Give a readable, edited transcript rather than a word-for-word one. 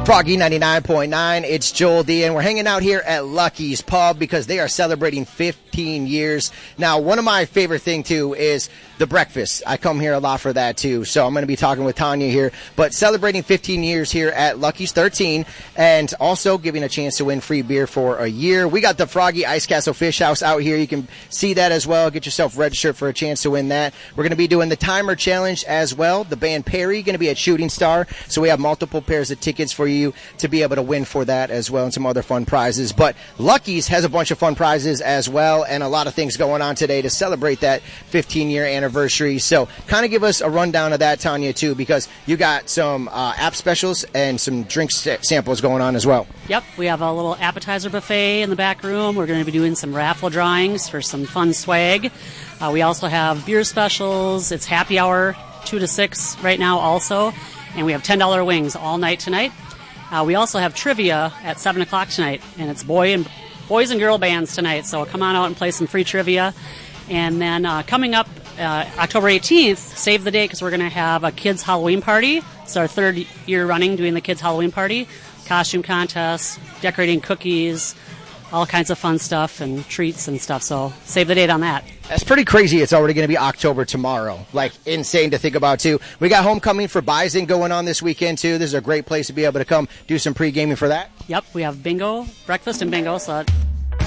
Froggy 99.9, it's Joel D, and we're hanging out here at Lucky's Pub because they are celebrating 15 years. Now, one of my favorite thing, too, is the breakfast. I come here a lot for that, too, so I'm going to be talking with Tanya here. But celebrating 15 years here at Lucky's 13, and also giving a chance to win free beer for a year. We got the Froggy Ice Castle Fish House out here. You can see that as well. Get yourself registered for a chance to win that. We're going to be doing the Timer Challenge as well. The band Perry going to be at Shooting Star, so we have multiple pairs of tickets for you to be able to win for that as well, and some other fun prizes. But Lucky's has a bunch of fun prizes as well, and a lot of things going on today to celebrate that 15-year anniversary. So kind of give us a rundown of that, Tanya, too, because you got some app specials and some drink samples going on as well. Yep, we have a little appetizer buffet in the back room. We're going to be doing some raffle drawings for some fun swag. We also have beer specials. It's happy hour 2 to 6 right now also, and we have $10 wings all night tonight. We also have trivia at 7 o'clock tonight, and it's boys and girl bands tonight, so come on out and play some free trivia. And then coming up October 18th, save the date, because we're going to have a kids' Halloween party. It's our 3rd year running doing the kids' Halloween party. Costume contests, decorating cookies, all kinds of fun stuff and treats and stuff, so save the date on that. That's pretty crazy. It's already going to be October tomorrow. Like, insane to think about, too. We got Homecoming for Bison going on this weekend, too. This is a great place to be able to come do some pre-gaming for that. Yep, we have bingo, breakfast and bingo, so